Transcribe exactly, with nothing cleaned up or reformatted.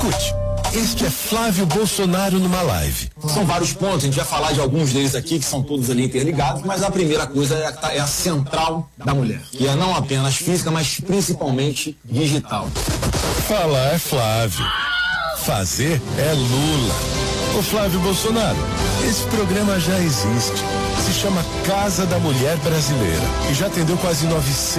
Escute, este é Flávio Bolsonaro numa live. São vários pontos, a gente vai falar de alguns deles aqui, que são todos ali interligados, mas a primeira coisa é a, é a central da mulher, que é não apenas física, mas principalmente digital. Falar é Flávio, fazer é Lula. Ô Flávio Bolsonaro, esse programa já existe. Se chama Casa da Mulher Brasileira e já atendeu quase novecentos